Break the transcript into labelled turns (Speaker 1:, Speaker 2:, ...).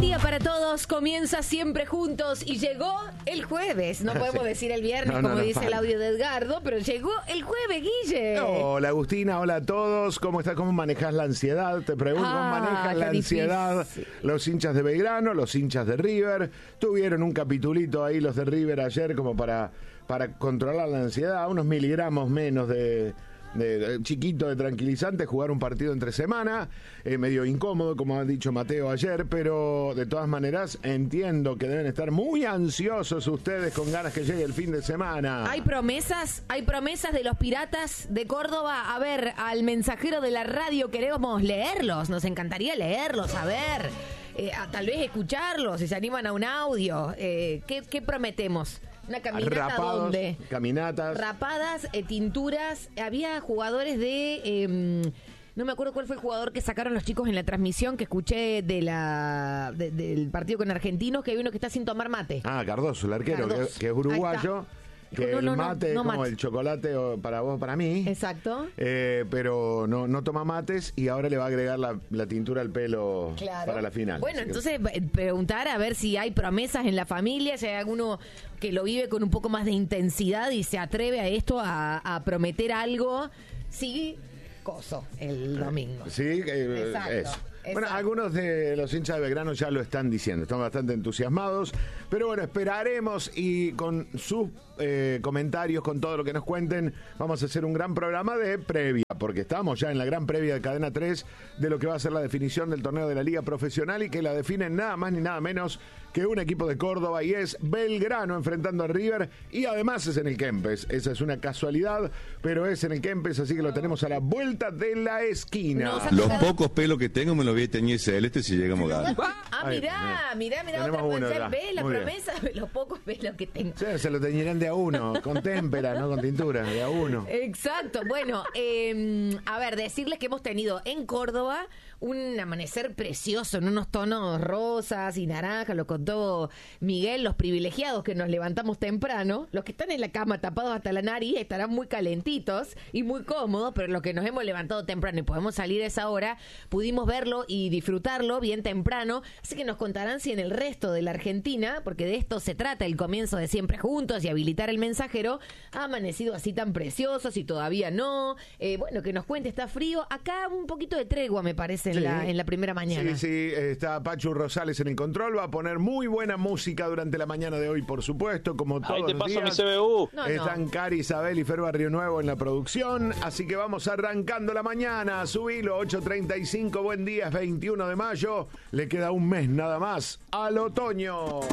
Speaker 1: día para todos, comienza siempre juntos y llegó el jueves. No podemos decir el viernes como dice el audio de Edgardo, pero llegó el jueves, Guille.
Speaker 2: Hola Agustina, hola a todos. ¿Cómo estás? ¿Cómo manejas la ansiedad? Te pregunto, ¿cómo manejan la ansiedad difícil. Los hinchas de Belgrano, los hinchas de River? Tuvieron un capitulito ahí los de River ayer como para controlar la ansiedad, unos miligramos menos de chiquito de tranquilizante, jugar un partido entre semana, medio incómodo, como ha dicho Mateo ayer, pero de todas maneras entiendo que deben estar muy ansiosos ustedes con ganas que llegue el fin de semana.
Speaker 1: Hay promesas de los Piratas de Córdoba. A ver, al mensajero de la radio queremos leerlos, nos encantaría leerlos, a ver, tal vez escucharlos, si se animan a un audio. ¿Qué prometemos? ¿Una caminata?
Speaker 2: Rapados,
Speaker 1: ¿dónde?
Speaker 2: Caminatas.
Speaker 1: Rapadas, tinturas. Había jugadores de... no me acuerdo cuál fue el jugador que sacaron los chicos en la transmisión que escuché del partido con Argentinos, que hay uno que está sin tomar mate.
Speaker 2: Cardoso, el arquero, que es uruguayo. Que el mate es como el chocolate para vos, para mí.
Speaker 1: Exacto.
Speaker 2: Pero no toma mates y ahora le va a agregar la tintura al pelo para la final.
Speaker 1: Bueno, entonces preguntar a ver si hay promesas en la familia, si hay alguno que lo vive con un poco más de intensidad y se atreve a esto, a prometer algo. Sí, coso, el domingo.
Speaker 2: Sí,
Speaker 1: exacto.
Speaker 2: Eso. Bueno, algunos de los hinchas de Belgrano ya lo están diciendo, están bastante entusiasmados, pero bueno, esperaremos y con sus comentarios, con todo lo que nos cuenten, vamos a hacer un gran programa de previa, porque estamos ya en la gran previa de Cadena 3 de lo que va a ser la definición del torneo de la Liga Profesional y que la definen nada más ni nada menos que un equipo de Córdoba y es Belgrano enfrentando a River y además es en el Kempes. Esa es una casualidad, pero es en el Kempes, así que lo tenemos a la vuelta de la esquina.
Speaker 3: Los pocos pelos que tengo me los voy a teñir celeste si llegamos a ganar.
Speaker 1: Mirá, otra promesa. ¿Ves la promesa? Los pocos pelos que tengo.
Speaker 2: Sí, se lo teñirán de a uno, con témpera, no con tintura, de a uno.
Speaker 1: Exacto. Bueno, a ver, decirles que hemos tenido en Córdoba un amanecer precioso en unos tonos rosas y naranjas, lo contó Miguel, los privilegiados que nos levantamos temprano, los que están en la cama tapados hasta la nariz estarán muy calentitos y muy cómodos, pero los que nos hemos levantado temprano y podemos salir a esa hora, pudimos verlo y disfrutarlo bien temprano, así que nos contarán si en el resto de la Argentina, porque de esto se trata el comienzo de Siempre Juntos y habilitar el mensajero, ha amanecido así tan precioso, si todavía no, bueno, que nos cuente, está frío, acá un poquito de tregua me parece en la primera mañana.
Speaker 2: Sí, está Pachu Rosales en el control, va a poner muy buena música durante la mañana de hoy, por supuesto, como todos los días.
Speaker 4: Ahí te paso mi CBU.
Speaker 2: Están Cari, Isabel y Fer Barrio Nuevo en la producción, así que vamos arrancando la mañana, subilo, 8:35, buen día, es 21 de mayo, le queda un mes nada más al otoño.